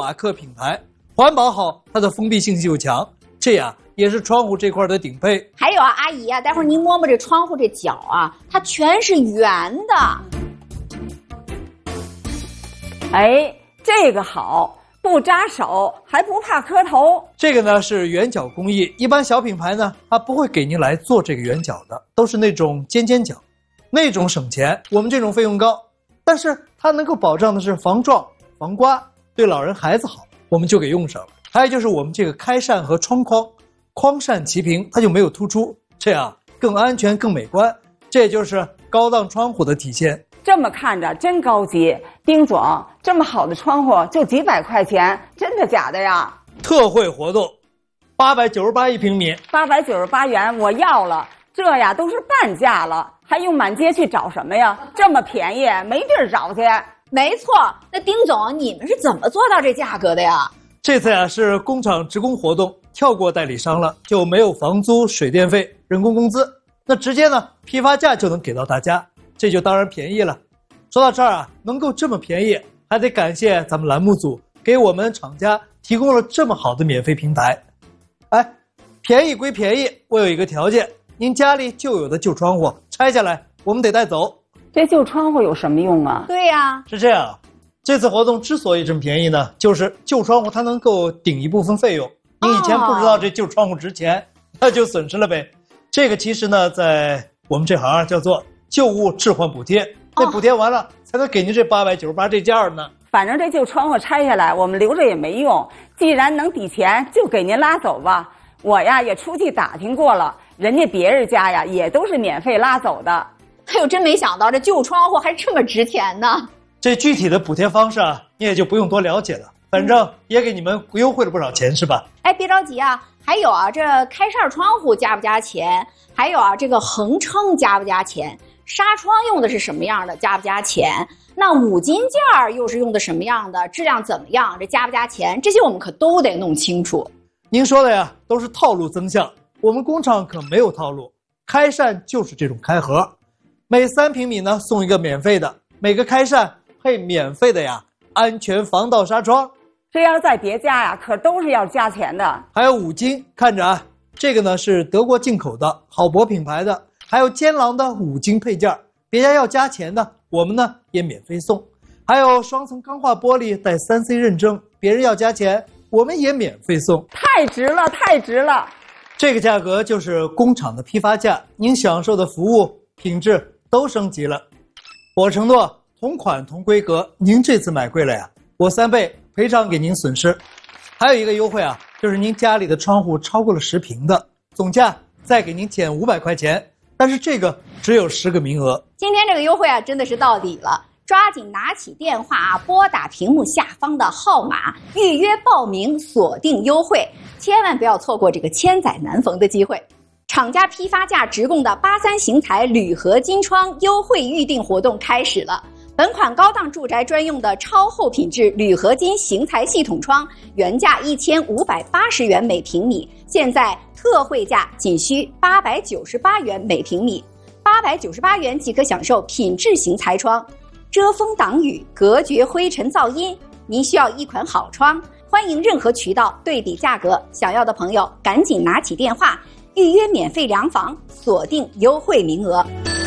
马克品牌，环保好，它的封闭性又强，这样也是窗户这块的顶配。 还有啊，阿姨啊，待会儿您摸摸这窗户这角啊，它全是圆的。 哎，这个好，不扎手，还不怕磕头。 这个呢是圆角工艺，一般小品牌呢，它不会给您来做这个圆角的，都是那种尖尖角，那种省钱，我们这种费用高，但是它能够保障的是防撞、防刮，对老人孩子好，我们就给用上了。还有就是我们这个开扇和窗框，框扇齐平，它就没有突出，这样更安全、更美观，这也就是高档窗户的体现。 这么看着真高级，丁总，这么好的窗户就几百块钱，真的假的呀？ 特惠活动，898一平米 ，898元我要了，这呀都是半价了，还用满街去找什么呀？这么便宜，没地儿找去。 没错，那丁总，你们是怎么做到这价格的呀？ 这次呀是工厂职工活动，跳过代理商了，就没有房租、水电费、人工工资，那直接呢批发价就能给到大家，这就当然便宜了。说到这儿啊，能够这么便宜，还得感谢咱们栏目组给我们厂家提供了这么好的免费平台。哎，便宜归便宜，我有一个条件，您家里旧有的旧窗户拆下来，我们得带走。 这旧窗户有什么用啊？ 对呀， 是这样，这次活动之所以这么便宜呢，就是旧窗户它能够顶一部分费用。您以前不知道这旧窗户值钱，那就损失了呗。这个其实呢，在我们这行叫做旧物置换补贴，那补贴完了才能给您这898这价呢。 反正这旧窗户拆下来，我们留着也没用，既然能抵钱，就给您拉走吧。我呀也出去打听过了，人家别人家呀也都是免费拉走的。 哎呦，真没想到这旧窗户还这么值钱呢。 这具体的补贴方式啊，你也就不用多了解了，反正也给你们优惠了不少钱，是吧？ 哎，别着急啊，还有啊，这开扇窗户加不加钱？还有啊，这个横撑加不加钱？纱窗用的是什么样的，加不加钱？那五金件又是用的什么样的？质量怎么样？这加不加钱？这些我们可都得弄清楚。 您说的呀，都是套路增项，我们工厂可没有套路，开扇就是这种开盒，每3平米呢送一个免费的，每个开扇配免费的呀安全防盗纱窗。 这要是在别家呀，可都是要加钱的。 还有五金，看着啊，这个呢是德国进口的好博品牌的，还有坚狼的五金配件，别家要加钱的，我们呢也免费送。还有双层钢化玻璃带3C 认证，别人要加钱，我们也免费送。 太值了，太值了！ 这个价格就是工厂的批发价，您享受的服务品质都升级了。我承诺同款同规格，您这次买贵了呀，我3倍赔偿给您损失。还有一个优惠啊，就是您家里的窗户超过了10平的，总价再给您减500块钱，但是这个只有10个名额。 今天这个优惠啊，真的是到底了，抓紧拿起电话啊，拨打屏幕下方的号码，预约报名，锁定优惠，千万不要错过这个千载难逢的机会。厂家批发价直供的83型材铝合金窗优惠预订活动开始了。本款高档住宅专用的超厚品质铝合金型材系统窗，原价1580元每平米，现在特惠价仅需898元每平米，898元即可享受品质型材窗，遮风挡雨，隔绝灰尘噪音。您需要一款好窗，欢迎任何渠道对比价格，想要的朋友赶紧拿起电话预约免费量房，锁定优惠名额。